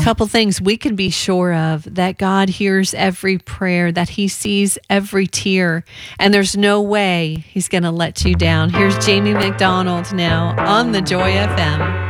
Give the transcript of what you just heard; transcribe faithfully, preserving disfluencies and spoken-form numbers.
couple things we can be sure of: that God hears every prayer, that he sees every tear, and there's no way he's going to let you down. Here's Jamie McDonald now on the Joy F M.